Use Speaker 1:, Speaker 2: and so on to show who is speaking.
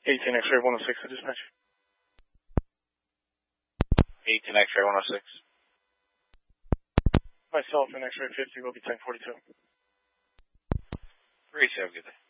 Speaker 1: 18 X-ray 106 to dispatch.
Speaker 2: 18 X-ray 106.
Speaker 1: Myself and X-ray 50 will be 1042.
Speaker 2: Appreciate it. Have a good day.